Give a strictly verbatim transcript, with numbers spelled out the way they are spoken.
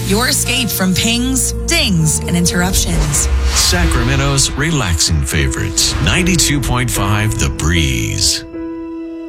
Your escape from pings, dings, and interruptions. Sacramento's relaxing favorites. ninety-two point five The Breeze.